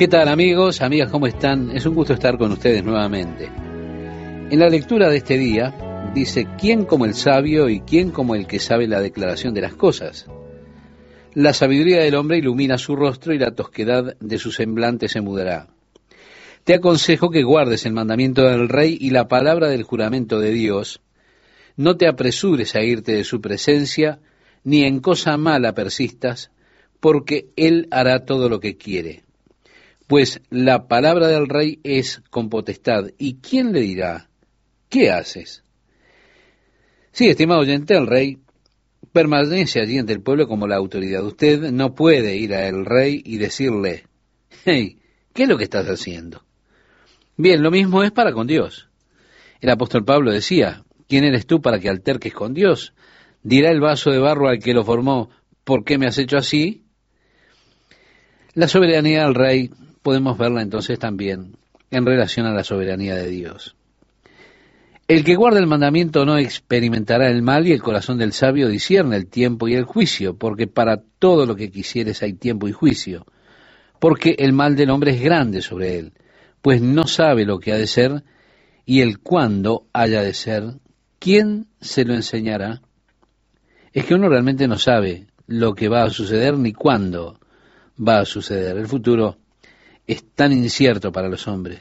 ¿Qué tal, amigos, amigas, cómo están? Es un gusto estar con ustedes nuevamente. En la lectura de este día dice: ¿quién como el sabio y quién como el que sabe la declaración de las cosas? La sabiduría del hombre ilumina su rostro y la tosquedad de su semblante se mudará. Te aconsejo que guardes el mandamiento del rey y la palabra del juramento de Dios. No te apresures a irte de su presencia, ni en cosa mala persistas, porque él hará todo lo que quiere. Pues la palabra del rey es con potestad, ¿y quién le dirá: ¿qué haces? Sí, estimado oyente, el rey permanece allí ante el pueblo como la autoridad. Usted no puede ir al rey y decirle: hey, ¿qué es lo que estás haciendo? Bien, lo mismo es para con Dios. El apóstol Pablo decía: ¿quién eres tú para que alterques con Dios? ¿Dirá el vaso de barro al que lo formó: ¿por qué me has hecho así? La soberanía del rey podemos verla entonces también en relación a la soberanía de Dios. El que guarda el mandamiento no experimentará el mal, y el corazón del sabio discierne el tiempo y el juicio, porque para todo lo que quisieres hay tiempo y juicio, porque el mal del hombre es grande sobre él, pues no sabe lo que ha de ser, y el cuándo haya de ser, ¿quién se lo enseñará? Es que uno realmente no sabe lo que va a suceder ni cuándo va a suceder. El futuro es tan incierto para los hombres.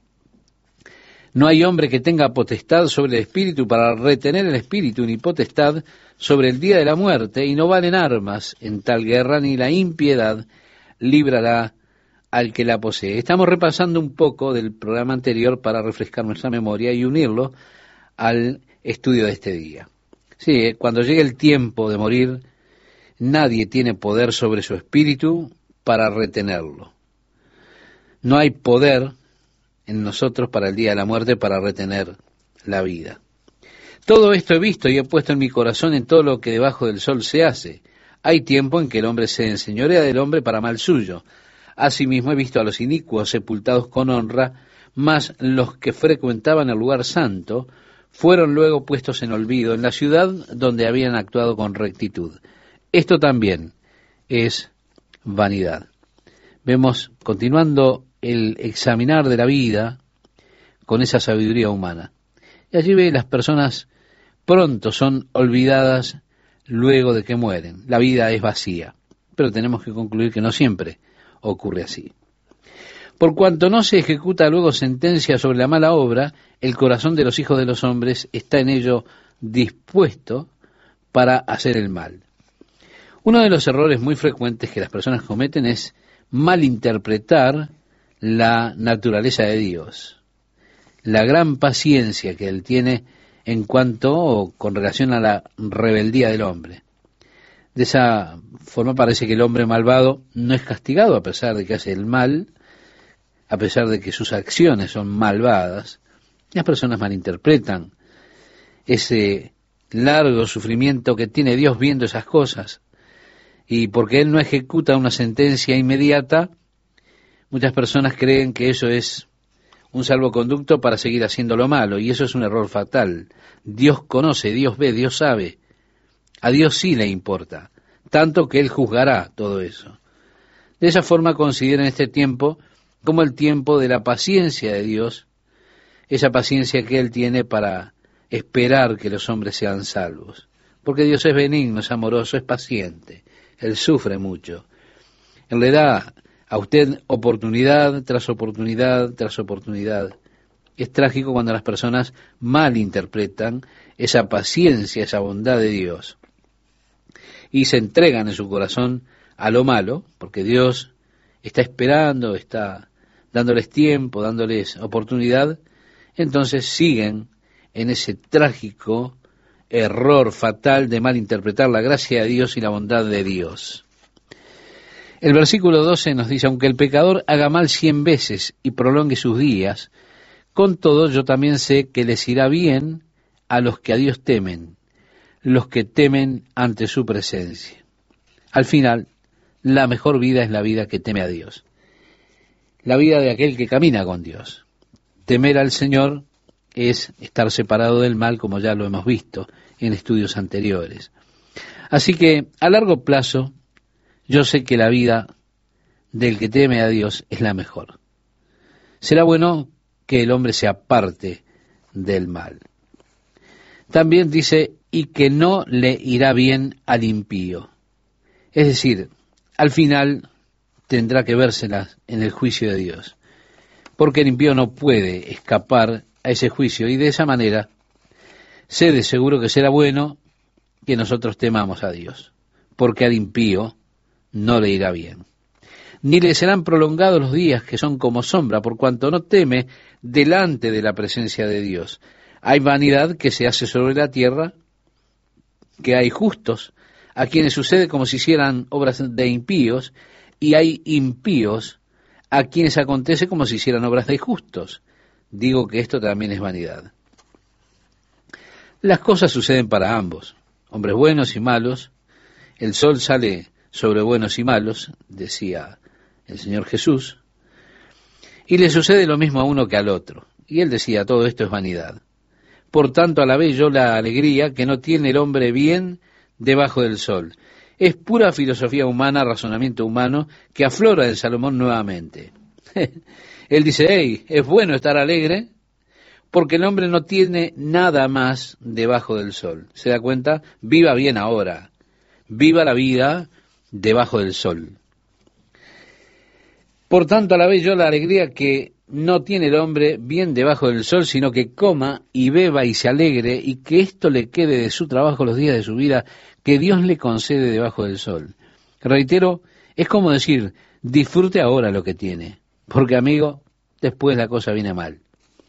No hay hombre que tenga potestad sobre el espíritu para retener el espíritu, ni potestad sobre el día de la muerte, y no valen armas en tal guerra, ni la impiedad librará al que la posee. Estamos repasando un poco del programa anterior para refrescar nuestra memoria y unirlo al estudio de este día. Sí, cuando llegue el tiempo de morir, nadie tiene poder sobre su espíritu para retenerlo. No hay poder en nosotros para el día de la muerte para retener la vida. Todo esto he visto y he puesto en mi corazón en todo lo que debajo del sol se hace. Hay tiempo en que el hombre se enseñorea del hombre para mal suyo. Asimismo he visto a los inicuos sepultados con honra, mas los que frecuentaban el lugar santo fueron luego puestos en olvido en la ciudad donde habían actuado con rectitud. Esto también es vanidad. Vemos, continuando el examinar de la vida con esa sabiduría humana. Y allí ve, las personas pronto son olvidadas luego de que mueren. La vida es vacía, pero tenemos que concluir que no siempre ocurre así. Por cuanto no se ejecuta luego sentencia sobre la mala obra, el corazón de los hijos de los hombres está en ello dispuesto para hacer el mal. Uno de los errores muy frecuentes que las personas cometen es malinterpretar la naturaleza de Dios, la gran paciencia que Él tiene en cuanto o con relación a la rebeldía del hombre. De esa forma parece que el hombre malvado no es castigado a pesar de que hace el mal, a pesar de que sus acciones son malvadas. Las personas malinterpretan ese largo sufrimiento que tiene Dios viendo esas cosas, y porque Él no ejecuta una sentencia inmediata, muchas personas creen que eso es un salvoconducto para seguir haciendo lo malo, y eso es un error fatal. Dios conoce, Dios ve, Dios sabe. A Dios sí le importa, tanto que Él juzgará todo eso. De esa forma consideren este tiempo como el tiempo de la paciencia de Dios, esa paciencia que Él tiene para esperar que los hombres sean salvos. Porque Dios es benigno, es amoroso, es paciente. Él sufre mucho. Él le da a usted oportunidad tras oportunidad tras oportunidad. Es trágico cuando las personas malinterpretan esa paciencia, esa bondad de Dios, y se entregan en su corazón a lo malo, porque Dios está esperando, está dándoles tiempo, dándoles oportunidad. Entonces siguen en ese trágico error fatal de malinterpretar la gracia de Dios y la bondad de Dios. El versículo 12 nos dice: aunque el pecador haga mal 100 veces y prolongue sus días, con todo yo también sé que les irá bien a los que a Dios temen, los que temen ante su presencia. Al final, la mejor vida es la vida que teme a Dios, la vida de aquel que camina con Dios. Temer al Señor es estar separado del mal, como ya lo hemos visto en estudios anteriores. Así que, a largo plazo, yo sé que la vida del que teme a Dios es la mejor. Será bueno que el hombre se aparte del mal. También dice, y que no le irá bien al impío. Es decir, al final tendrá que vérselas en el juicio de Dios, porque el impío no puede escapar a ese juicio, y de esa manera sé de seguro que será bueno que nosotros temamos a Dios, porque al impío no le irá bien. Ni le serán prolongados los días que son como sombra, por cuanto no teme delante de la presencia de Dios. Hay vanidad que se hace sobre la tierra, que hay justos, a quienes sucede como si hicieran obras de impíos, y hay impíos a quienes acontece como si hicieran obras de justos. Digo que esto también es vanidad. Las cosas suceden para ambos, hombres buenos y malos. El sol sale sobre buenos y malos, decía el Señor Jesús, y le sucede lo mismo a uno que al otro. Y él decía, todo esto es vanidad. Por tanto, alabé yo la alegría que no tiene el hombre bien debajo del sol. Es pura filosofía humana, razonamiento humano, que aflora en Salomón nuevamente. Él dice, hey, es bueno estar alegre, porque el hombre no tiene nada más debajo del sol. ¿Se da cuenta? Viva bien ahora. Viva la vida debajo del sol. Por tanto, alabé yo la alegría que no tiene el hombre bien debajo del sol, sino que coma y beba y se alegre, y que esto le quede de su trabajo los días de su vida, que Dios le concede debajo del sol. Reitero, es como decir, disfrute ahora lo que tiene, porque amigo, después la cosa viene mal.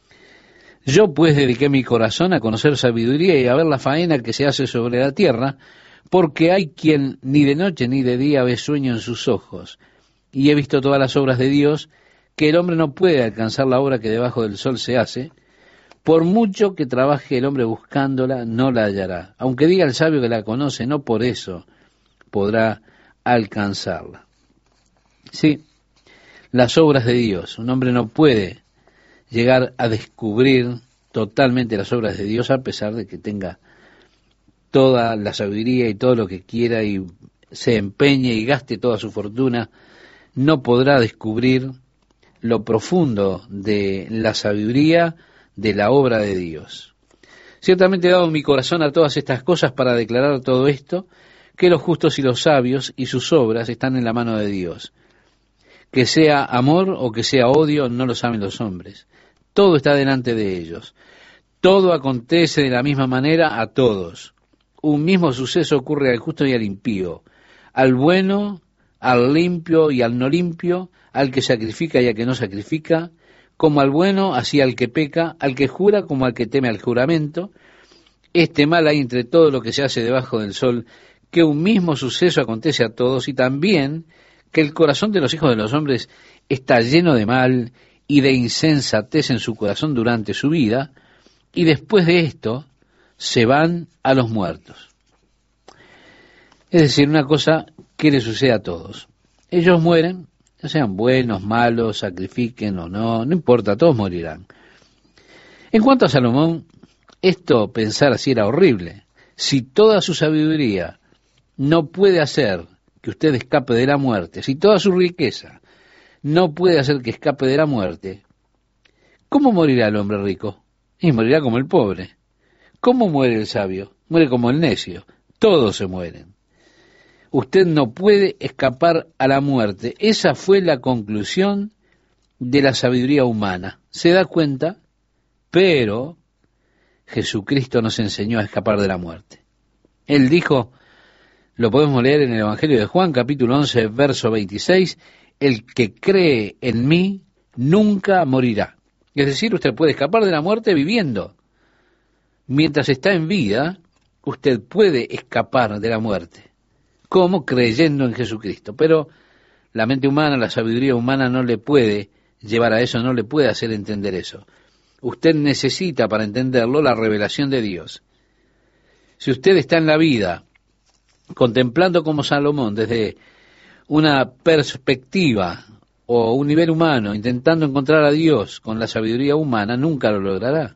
Yo pues dediqué mi corazón a conocer sabiduría y a ver la faena que se hace sobre la tierra, porque hay quien ni de noche ni de día ve sueño en sus ojos, y he visto todas las obras de Dios, que el hombre no puede alcanzar la obra que debajo del sol se hace. Por mucho que trabaje el hombre buscándola, no la hallará. Aunque diga el sabio que la conoce, no por eso podrá alcanzarla. Sí, las obras de Dios. Un hombre no puede llegar a descubrir totalmente las obras de Dios a pesar de que tenga toda la sabiduría y todo lo que quiera y se empeñe y gaste toda su fortuna. No podrá descubrir lo profundo de la sabiduría de la obra de Dios. Ciertamente he dado mi corazón a todas estas cosas para declarar todo esto, que los justos y los sabios y sus obras están en la mano de Dios. Que sea amor o que sea odio, no lo saben los hombres. Todo está delante de ellos. Todo acontece de la misma manera a todos. Un mismo suceso ocurre al justo y al impío, al bueno, al limpio y al no limpio, al que sacrifica y al que no sacrifica, como al bueno, así al que peca, al que jura como al que teme al juramento. Este mal hay entre todo lo que se hace debajo del sol, que un mismo suceso acontece a todos, y también que el corazón de los hijos de los hombres está lleno de mal y de insensatez en su corazón durante su vida, y después de esto se van a los muertos. Es decir, una cosa que le sucede a todos. Ellos mueren, ya sean buenos, malos, sacrifiquen o no, no importa, todos morirán. En cuanto a Salomón, esto pensar así era horrible. Si toda su sabiduría no puede hacer que usted escape de la muerte, si toda su riqueza no puede hacer que escape de la muerte, ¿cómo morirá el hombre rico? Y morirá como el pobre. ¿Cómo muere el sabio? Muere como el necio. Todos se mueren. Usted no puede escapar a la muerte. Esa fue la conclusión de la sabiduría humana. ¿Se da cuenta? Pero Jesucristo nos enseñó a escapar de la muerte. Él dijo, lo podemos leer en el Evangelio de Juan, capítulo 11, verso 26, el que cree en mí nunca morirá. Es decir, usted puede escapar de la muerte viviendo. Mientras está en vida, usted puede escapar de la muerte. ¿Cómo? Creyendo en Jesucristo. Pero la mente humana, la sabiduría humana no le puede llevar a eso, no le puede hacer entender eso. Usted necesita para entenderlo la revelación de Dios. Si usted está en la vida contemplando como Salomón desde una perspectiva o un nivel humano, intentando encontrar a Dios con la sabiduría humana, nunca lo logrará.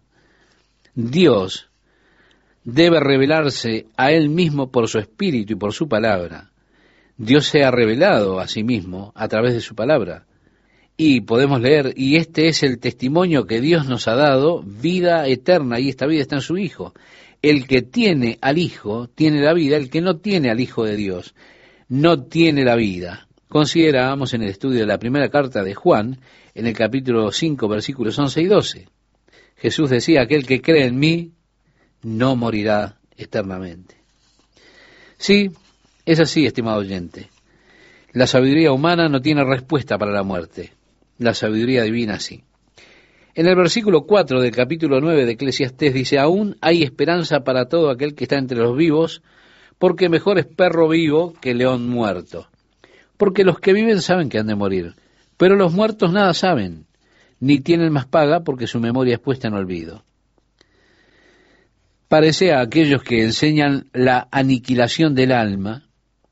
Dios debe revelarse a Él mismo por su espíritu y por su palabra. Dios se ha revelado a sí mismo a través de su palabra. Y podemos leer, y este es el testimonio que Dios nos ha dado, vida eterna, y esta vida está en su Hijo. El que tiene al Hijo tiene la vida, el que no tiene al Hijo de Dios no tiene la vida. Considerábamos en el estudio de la primera carta de Juan, en el capítulo 5, versículos 11 y 12. Jesús decía, aquel que cree en mí no morirá eternamente. Sí, es así, estimado oyente. La sabiduría humana no tiene respuesta para la muerte. La sabiduría divina sí. En el versículo 4 del capítulo 9 de Eclesiastés dice, aún hay esperanza para todo aquel que está entre los vivos, porque mejor es perro vivo que león muerto. Porque los que viven saben que han de morir, pero los muertos nada saben, ni tienen más paga porque su memoria es puesta en olvido. Parece a aquellos que enseñan la aniquilación del alma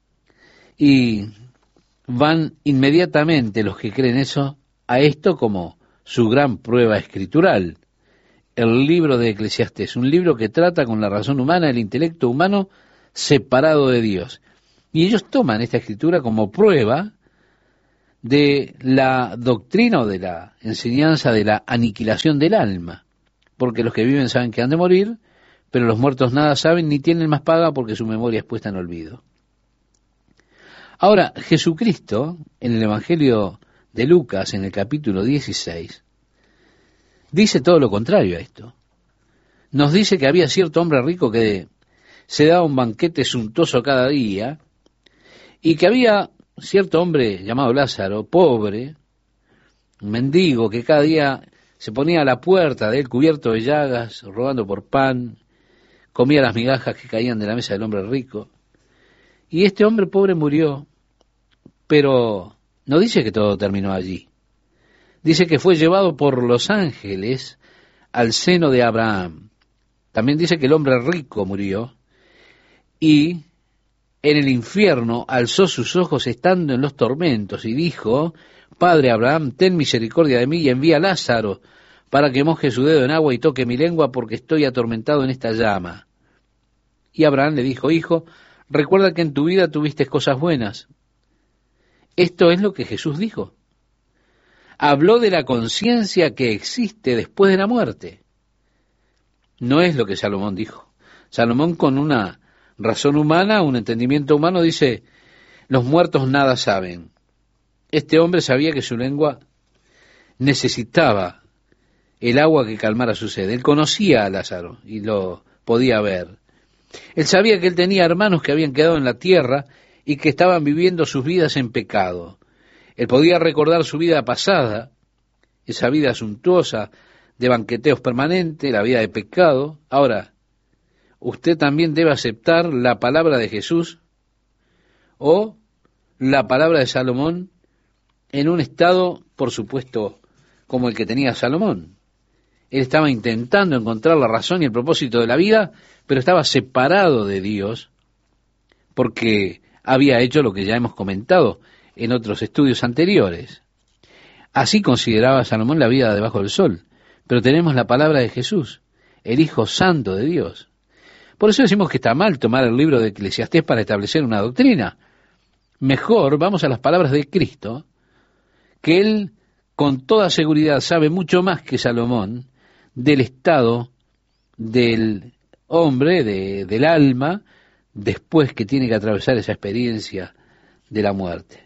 y van inmediatamente los que creen eso a esto como su gran prueba escritural. El libro de Eclesiastés, un libro que trata con la razón humana, el intelecto humano separado de Dios. Y ellos toman esta escritura como prueba de la doctrina o de la enseñanza de la aniquilación del alma. Porque los que viven saben que han de morir, pero los muertos nada saben ni tienen más paga porque su memoria es puesta en olvido. Ahora, Jesucristo, en el Evangelio de Lucas, en el capítulo 16, dice todo lo contrario a esto. Nos dice que había cierto hombre rico que se daba un banquete suntuoso cada día, y que había cierto hombre llamado Lázaro, pobre, un mendigo, que cada día se ponía a la puerta de él cubierto de llagas, rogando por pan, comía las migajas que caían de la mesa del hombre rico. Y este hombre pobre murió, pero no dice que todo terminó allí. Dice que fue llevado por los ángeles al seno de Abraham. También dice que el hombre rico murió y en el infierno alzó sus ojos estando en los tormentos y dijo, Padre Abraham, ten misericordia de mí y envía a Lázaro para que moje su dedo en agua y toque mi lengua porque estoy atormentado en esta llama. Y Abraham le dijo, hijo, recuerda que en tu vida tuviste cosas buenas. Esto es lo que Jesús dijo. Habló de la conciencia que existe después de la muerte. No es lo que Salomón dijo. Salomón, con una razón humana, un entendimiento humano, dice, los muertos nada saben. Este hombre sabía que su lengua necesitaba el agua que calmara su sed. Él conocía a Lázaro y lo podía ver. Él sabía que él tenía hermanos que habían quedado en la tierra y que estaban viviendo sus vidas en pecado. Él podía recordar su vida pasada, esa vida suntuosa de banqueteos permanentes, la vida de pecado. Ahora, usted también debe aceptar la palabra de Jesús o la palabra de Salomón en un estado, por supuesto, como el que tenía Salomón. Él estaba intentando encontrar la razón y el propósito de la vida, pero estaba separado de Dios porque había hecho lo que ya hemos comentado en otros estudios anteriores. Así consideraba Salomón la vida debajo del sol, pero tenemos la palabra de Jesús, el Hijo Santo de Dios. Por eso decimos que está mal tomar el libro de Eclesiastés para establecer una doctrina. Mejor vamos a las palabras de Cristo, que Él con toda seguridad sabe mucho más que Salomón del estado del hombre, del alma, después que tiene que atravesar esa experiencia de la muerte.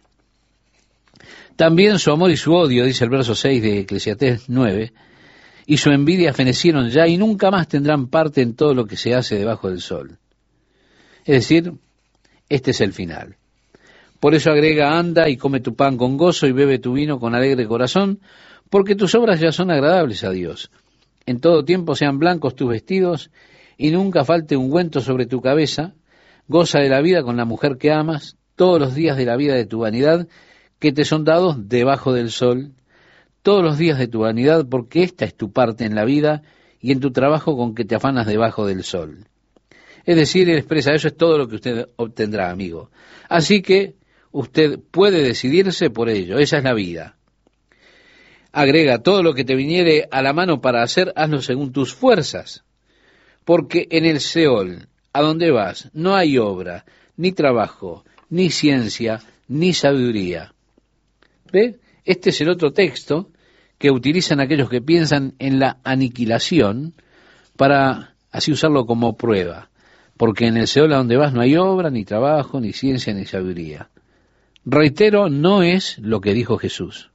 También su amor y su odio, dice el verso 6 de Eclesiastés 9, y su envidia fenecieron ya y nunca más tendrán parte en todo lo que se hace debajo del sol. Es decir, este es el final. Por eso agrega, anda y come tu pan con gozo y bebe tu vino con alegre corazón, porque tus obras ya son agradables a Dios. En todo tiempo sean blancos tus vestidos y nunca falte ungüento sobre tu cabeza. Goza de la vida con la mujer que amas, todos los días de la vida de tu vanidad, que te son dados debajo del sol, todos los días de tu vanidad, porque esta es tu parte en la vida y en tu trabajo con que te afanas debajo del sol. Es decir, él expresa, eso es todo lo que usted obtendrá, amigo. Así que usted puede decidirse por ello, esa es la vida. Agrega, todo lo que te viniere a la mano para hacer, hazlo según tus fuerzas, porque en el Seol, a donde vas, no hay obra, ni trabajo, ni ciencia, ni sabiduría. ¿Ve? Este es el otro texto que utilizan aquellos que piensan en la aniquilación para así usarlo como prueba, porque en el Seol a donde vas no hay obra, ni trabajo, ni ciencia, ni sabiduría. Reitero, no es lo que dijo Jesús.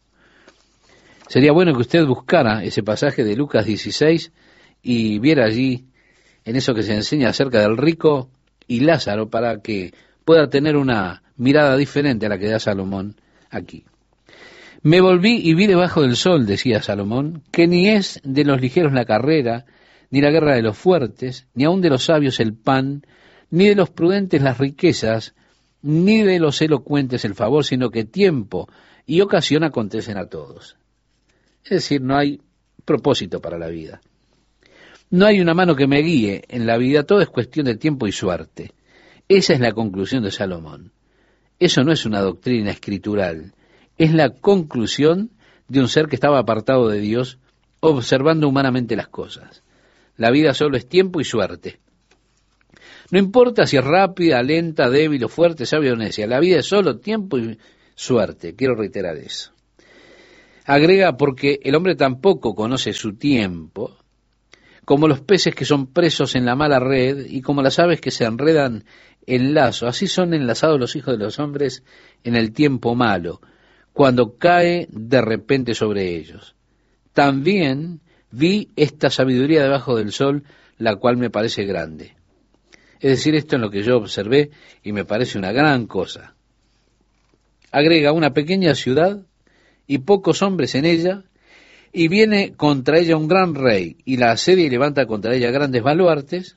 Sería bueno que usted buscara ese pasaje de Lucas 16 y viera allí en eso que se enseña acerca del rico y Lázaro para que pueda tener una mirada diferente a la que da Salomón aquí. Me volví y vi debajo del sol, decía Salomón, que ni es de los ligeros la carrera, ni la guerra de los fuertes, ni aun de los sabios el pan, ni de los prudentes las riquezas, ni de los elocuentes el favor, sino que tiempo y ocasión acontecen a todos. Es decir, no hay propósito para la vida. No hay una mano que me guíe en la vida, todo es cuestión de tiempo y suerte. Esa es la conclusión de Salomón. Eso no es una doctrina escritural, es la conclusión de un ser que estaba apartado de Dios, observando humanamente las cosas. La vida solo es tiempo y suerte. No importa si es rápida, lenta, débil o fuerte, sabia o necia, la vida es solo tiempo y suerte. Quiero reiterar eso. Agrega, porque el hombre tampoco conoce su tiempo, como los peces que son presos en la mala red y como las aves que se enredan en lazo, así son enlazados los hijos de los hombres en el tiempo malo, cuando cae de repente sobre ellos. También vi esta sabiduría debajo del sol, la cual me parece grande. Es decir, esto es lo que yo observé y me parece una gran cosa. Agrega, una pequeña ciudad y pocos hombres en ella, y viene contra ella un gran rey, y la asedia y levanta contra ella grandes baluartes,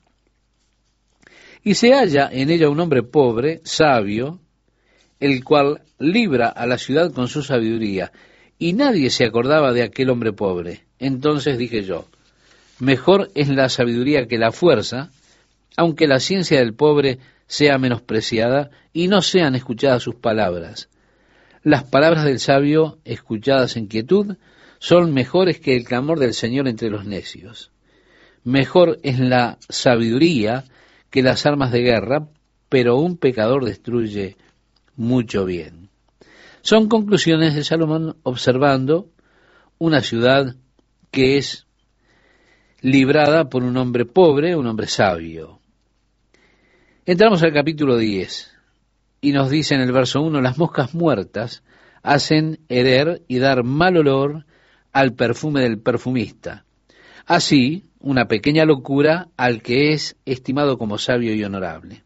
y se halla en ella un hombre pobre, sabio, el cual libra a la ciudad con su sabiduría, y nadie se acordaba de aquel hombre pobre. Entonces dije yo, mejor es la sabiduría que la fuerza, aunque la ciencia del pobre sea menospreciada y no sean escuchadas sus palabras. Las palabras del sabio, escuchadas en quietud, son mejores que el clamor del Señor entre los necios. Mejor es la sabiduría que las armas de guerra, pero un pecador destruye mucho bien. Son conclusiones de Salomón observando una ciudad que es librada por un hombre pobre, un hombre sabio. Entramos al capítulo 10 y nos dice en el verso 1, las moscas muertas hacen heder y dar mal olor al perfume del perfumista. Así, una pequeña locura al que es estimado como sabio y honorable.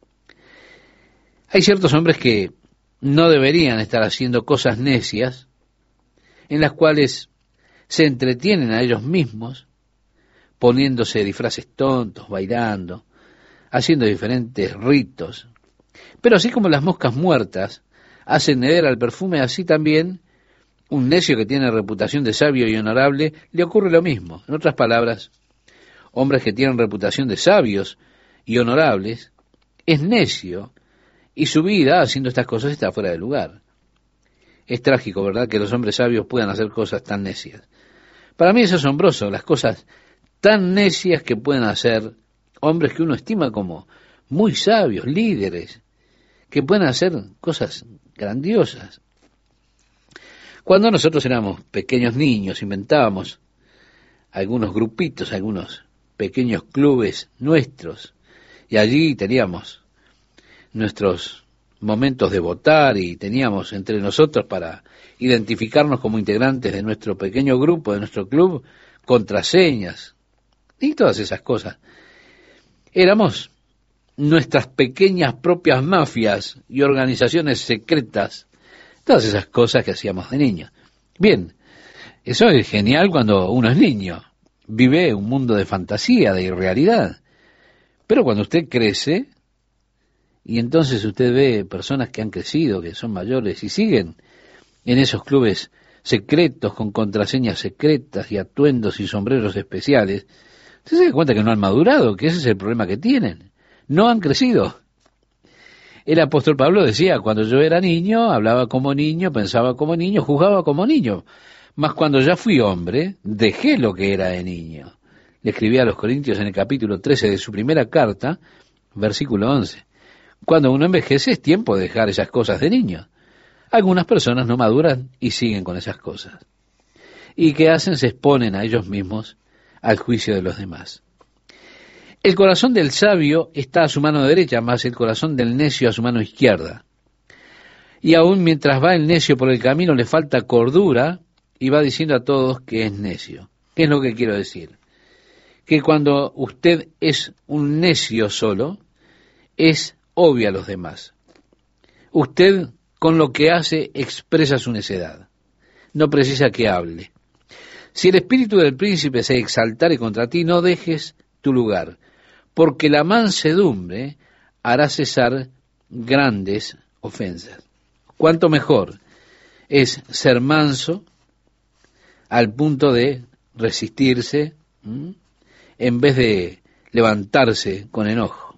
Hay ciertos hombres que no deberían estar haciendo cosas necias, en las cuales se entretienen a ellos mismos, poniéndose disfraces tontos, bailando, haciendo diferentes ritos. Pero así como las moscas muertas hacen heder al perfume, así también un necio que tiene reputación de sabio y honorable, le ocurre lo mismo. En otras palabras, hombres que tienen reputación de sabios y honorables, es necio, y su vida haciendo estas cosas está fuera de lugar. Es trágico, ¿verdad?, que los hombres sabios puedan hacer cosas tan necias. Para mí es asombroso, las cosas tan necias que pueden hacer hombres que uno estima como muy sabios, líderes, que pueden hacer cosas grandiosas. Cuando nosotros éramos pequeños niños, inventábamos algunos grupitos, algunos pequeños clubes nuestros, y allí teníamos nuestros momentos de votar y teníamos entre nosotros para identificarnos como integrantes de nuestro pequeño grupo, de nuestro club, contraseñas y todas esas cosas. Éramos nuestras pequeñas propias mafias y organizaciones secretas, todas esas cosas que hacíamos de niños. Bien, eso es genial cuando uno es niño, vive un mundo de fantasía, de irrealidad. Pero cuando usted crece, y entonces usted ve personas que han crecido, que son mayores, y siguen en esos clubes secretos, con contraseñas secretas y atuendos y sombreros especiales, usted se da cuenta que no han madurado, que ese es el problema que tienen. No han crecido. El apóstol Pablo decía, cuando yo era niño, hablaba como niño, pensaba como niño, juzgaba como niño. Mas cuando ya fui hombre, dejé lo que era de niño. Le escribía a los Corintios en el capítulo 13 de su primera carta, versículo 11. Cuando uno envejece es tiempo de dejar esas cosas de niño. Algunas personas no maduran y siguen con esas cosas. ¿Y qué hacen? Se exponen a ellos mismos al juicio de los demás. El corazón del sabio está a su mano derecha, más el corazón del necio a su mano izquierda. Y aún mientras va el necio por el camino le falta cordura y va diciendo a todos que es necio. ¿Qué es lo que quiero decir? Que cuando usted es un necio solo, es obvio a los demás. Usted con lo que hace expresa su necedad. No precisa que hable. Si el espíritu del príncipe se exaltare contra ti, no dejes tu lugar, porque la mansedumbre hará cesar grandes ofensas. ¿Cuánto mejor es ser manso al punto de resistirse en vez de levantarse con enojo?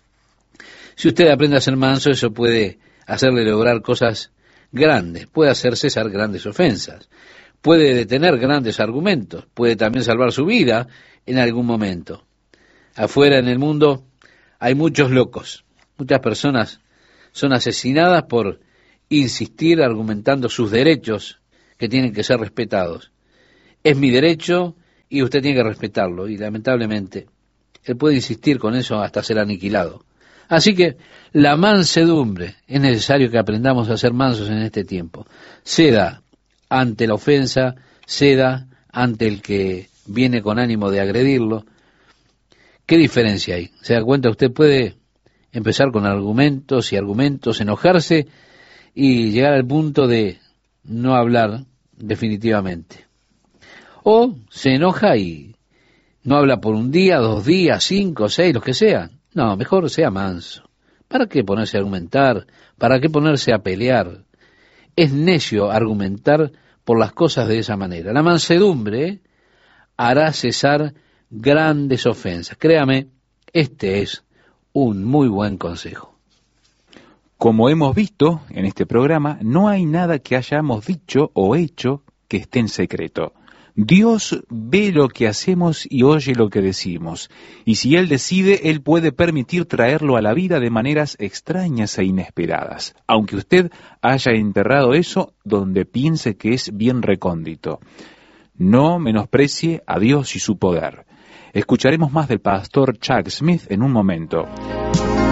Si usted aprende a ser manso, eso puede hacerle lograr cosas grandes, puede hacer cesar grandes ofensas, puede detener grandes argumentos, puede también salvar su vida en algún momento. Afuera en el mundo hay muchos locos, muchas personas son asesinadas por insistir argumentando sus derechos que tienen que ser respetados. Es mi derecho y usted tiene que respetarlo, y lamentablemente él puede insistir con eso hasta ser aniquilado. Así que la mansedumbre, es necesario que aprendamos a ser mansos en este tiempo. Ceda ante la ofensa, ceda ante el que viene con ánimo de agredirlo. ¿Qué diferencia hay? ¿Se da cuenta? Usted puede empezar con argumentos y argumentos, enojarse y llegar al punto de no hablar definitivamente. O se enoja y no habla por un día, 2 días, 5, 6, los que sean. No, mejor sea manso. ¿Para qué ponerse a argumentar? ¿Para qué ponerse a pelear? Es necio argumentar por las cosas de esa manera. La mansedumbre hará cesar grandes ofensas. Créame, este es un muy buen consejo. Como hemos visto en este programa, no hay nada que hayamos dicho o hecho que esté en secreto. Dios ve lo que hacemos y oye lo que decimos, y si Él decide, Él puede permitir traerlo a la vida de maneras extrañas e inesperadas, aunque usted haya enterrado eso donde piense que es bien recóndito. No menosprecie a Dios y su poder. Escucharemos más del pastor Chuck Smith en un momento.